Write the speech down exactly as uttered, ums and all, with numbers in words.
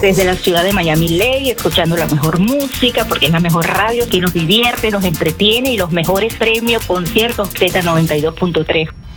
desde la ciudad de Miami Lake, escuchando la mejor música, porque es la mejor radio que nos divierte, nos entretiene y los mejores premios, conciertos, Z noventa y dos punto tres.